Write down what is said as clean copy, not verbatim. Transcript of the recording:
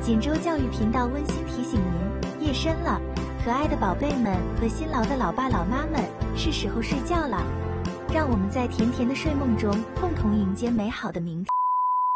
锦州教育频道温馨提醒您：夜深了，可爱的宝贝们和辛劳的老爸老妈们，是时候睡觉了。让我们在甜甜的睡梦中，共同迎接美好的明天。